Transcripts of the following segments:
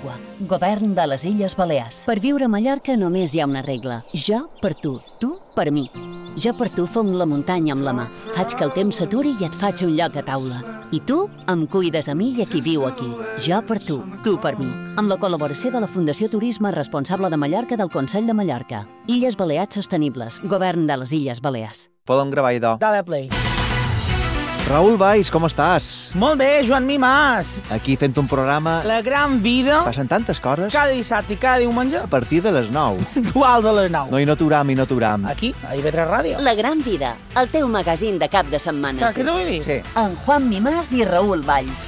l'aigua. Govern de les Illes Balears. Per viure a Mallorca només hi ha una regla. Jo per tu per mi. Jo per tu fong la muntanya amb la mà. Faig que el temps s'aturi i et faig un lloc a taula. I tu em cuides a mi i a qui viu aquí. Jo per tu per mi. Amb la col·laboració de la Fundació Turisme Responsable de Mallorca del Consell de Mallorca. Illes Balears Sostenibles. Govern de les Illes Balears. Podem gravar, idò. Dale play. Raül Valls, com estàs? Molt bé, Joan Mimàs. Aquí fent un programa... La gran vida. Passen tantes coses. Cada dissabte i cada diumenge. A partir de les 9. Puntuals a les 9. No, i no t'uram. Aquí, a IB3 Ràdio. La gran vida, el teu magazín de cap de setmana. Saps què t'ho vull dir? Sí. En Juan Mimàs i Raül Valls.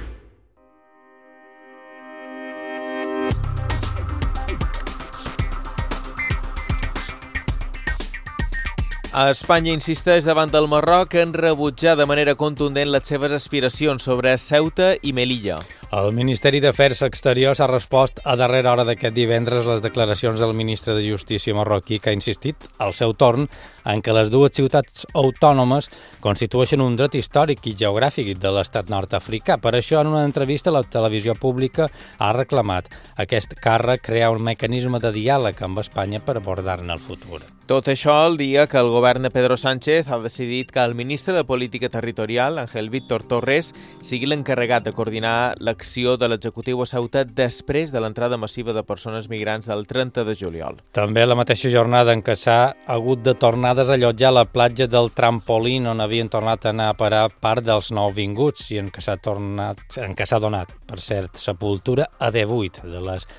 Espanya insisteix davant del Marroc en rebutjar de manera contundent les seves aspiracions sobre Ceuta i Melilla. El Ministeri d'Afers Exteriors ha respost a darrera hora d'aquest divendres les declaracions del ministre de Justícia marroquí, que ha insistit, al seu torn, en què les dues ciutats autònomes constitueixen un dret històric i geogràfic de l'estat nord-africà. Per això, en una entrevista, la televisió pública ha reclamat aquest càrrec crear un mecanisme de diàleg amb Espanya per abordar-ne el futur. Tot això el dia que el govern de Pedro Sánchez ha decidit que el ministre de Política Territorial, Ángel Víctor Torres, sigui l'encarregat de coordinar l'acció de l'executiu a Ceuta després de l'entrada massiva de persones migrants del 30 de juliol. També la mateixa jornada en què s'ha hagut de tornar a desallotjar la platja del Trampolín, on havien tornat a anar a parar part dels nouvinguts i en què s'ha donat, per cert, sepultura a 18 de les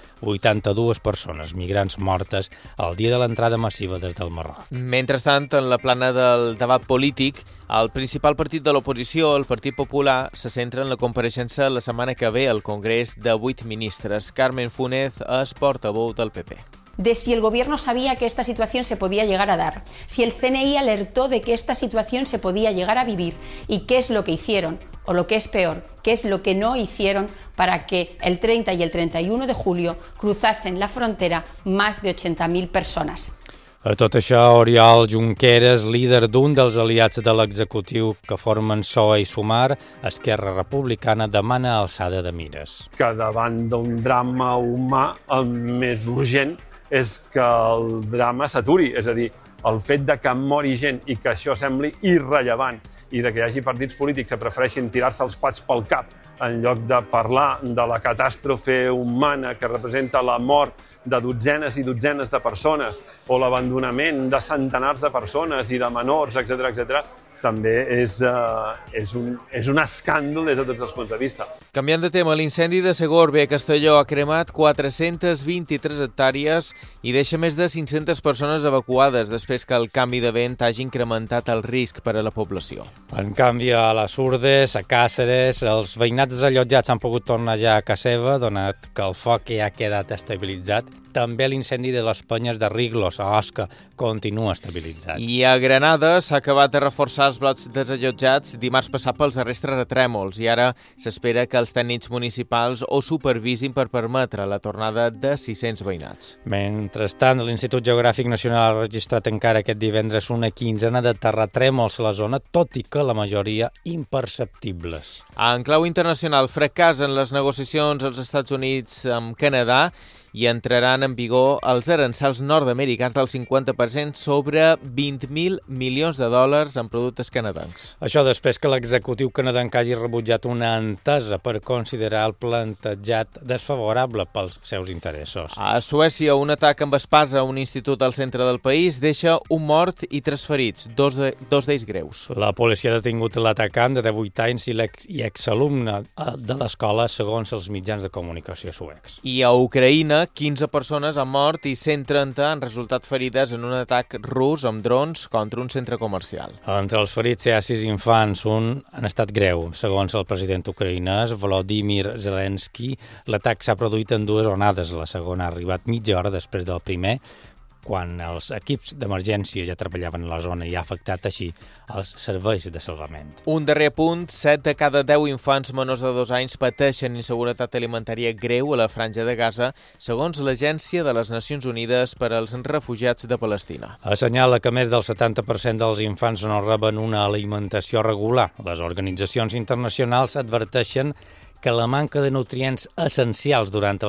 82 persones migrants mortes el dia de l'entrada massiva des del Marroc. Mentrestant, en la plana del debat polític, el principal partit de l'oposició, el Partit Popular, se centra en la compareixença la setmana que ve al Congrés de 8 ministres. Carmen Funes és portaveu del PP. De si el gobierno sabía que esta situación se podía llegar a dar, si el CNI alertó de que esta situación se podía llegar a vivir y qué es lo que hicieron, o lo que es peor, qué es lo que no hicieron para que el 30 y el 31 de julio cruzasen la frontera más de 80.000 personas. A tot això, Oriol Junqueras, líder d'un dels aliats de l'executiu que formen PSOE i Sumar, Esquerra Republicana, demana alçada de mires. Que davant d'un drama humà, el més urgent és que el drama s'aturi, és a dir, el fet de que mori gent i que això sembli irrellevant i de que hi hagi partits polítics que prefereixin tirar-se els pats pel cap en lloc de parlar de la catàstrofe humana que representa la mort de dotzenes i dotzenes de persones o l'abandonament de centenars de persones i de menors, etc., també és un escàndol des de tots els punts de vista. Canviant de tema, l'incendi de Segorbe a Castelló ha cremat 423 hectàrees i deixa més de 500 persones evacuades després que el canvi de vent hagi incrementat el risc per a la població. En canvi, a les Urdes, a Càceres, els veïnats desallotjats han pogut tornar ja a casa seva, donat que el foc ja ha quedat estabilitzat. També l'incendi de les Penyes de Riglos, a Osca, continua estabilitzat. I a Granada s'ha acabat de reforçar els blocs desallotjats dimarts passat pels darrers terratrèmols i ara s'espera que els tècnics municipals ho supervisin per permetre la tornada de 600 veïnats. Mentrestant, l'Institut Geogràfic Nacional ha registrat encara aquest divendres una quinzena de terratrèmols a la zona, tot i que la majoria imperceptibles. En clau internacional, fracassen les negociacions als Estats Units amb Canadà i entraran en vigor els arancels nord-americans del 50% sobre 20.000 milions de dòlars en productes canadencs. Això després que l'executiu canadenc hagi rebutjat una entesa per considerar el plantejat desfavorable pels seus interessos. A Suècia, un atac amb espasa a un institut al centre del país deixa un mort i 3 ferits, dos d'ells greus. La policia ha detingut l'atacant de 18 anys i exalumne de l'escola, segons els mitjans de comunicació suecs. I a Ucraïna, 15 persones han mort i 130 han resultat ferides en un atac rus amb drons contra un centre comercial. Entre els ferits hi ha 6 infants, un en estat greu. Segons el president ucraïnès, Volodymyr Zelensky, l'atac s'ha produït en 2 onades. La segona ha arribat mitja hora després del primer, quan els equips d'emergència ja treballaven a la zona i ha afectat així els serveis de salvament. Un darrer punt, 7 de cada 10 infants menors de 2 anys pateixen inseguretat alimentària greu a la Franja de Gaza, segons l'Agència de les Nacions Unides per als Refugiats de Palestina. Assenyala que més del 70% dels infants no reben una alimentació regular. Les organitzacions internacionals adverteixen que la manca de nutrients essencials durant el